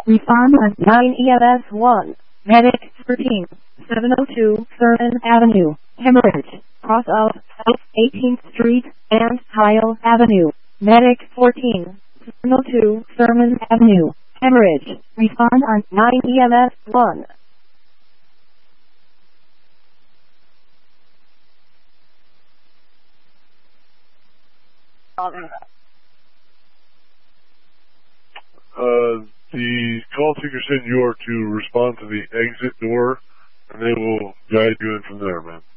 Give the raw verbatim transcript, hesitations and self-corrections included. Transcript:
Respond on nine E M S one. Medic thirteen, seven oh two Thurman Avenue, Hemorrhage, cross of South eighteenth Street and Kyle Avenue. Medic fourteen, seven oh two Thurman Avenue, Hemorrhage. Respond on nine E M S one. Uh, the call seeker said you are to respond to the exit door, and they will guide you in from there, man.